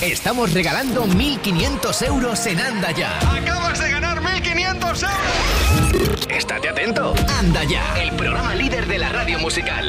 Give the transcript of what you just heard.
Estamos regalando 1.500 euros en Anda Ya. ¡Acabas de ganar 1.500 euros! Estate atento. Anda Ya, el programa líder de la radio musical.